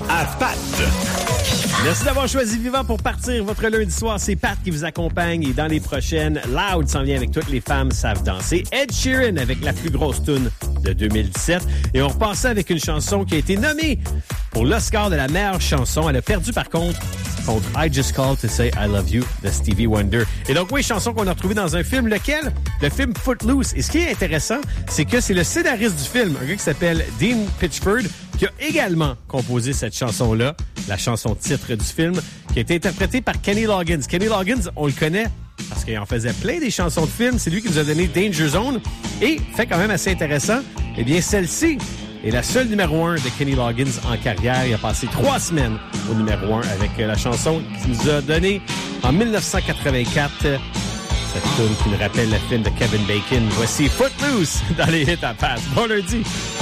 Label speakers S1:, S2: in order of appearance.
S1: à Pat.
S2: Merci d'avoir choisi Vivant pour partir votre lundi soir. C'est Pat qui vous accompagne et dans les prochaines, Loud s'en vient avec Toutes les femmes savent danser. Ed Sheeran avec la plus grosse toune de 2017. Et on repassait avec une chanson qui a été nommée pour l'Oscar de la meilleure chanson. Elle a perdu par contre I Just Called to Say I Love You de Stevie Wonder. Et donc oui, chanson qu'on a retrouvée dans un film. Lequel? Le film Footloose. Et ce qui est intéressant, c'est que c'est le scénariste du film, un gars qui s'appelle Dean Pitchford, qui a également composé cette chanson-là, la chanson titre du film, qui a été interprétée par Kenny Loggins. Kenny Loggins, on le connaît parce qu'il en faisait plein des chansons de films. C'est lui qui nous a donné Danger Zone. Et, fait quand même assez intéressant, eh bien, celle-ci est la seule numéro 1 de Kenny Loggins en carrière. Il a passé 3 semaines au numéro 1 avec la chanson qu'il nous a donnée en 1984. Cette tune qui nous rappelle le film de Kevin Bacon. Voici Footloose dans les hits à Pat. Bon lundi!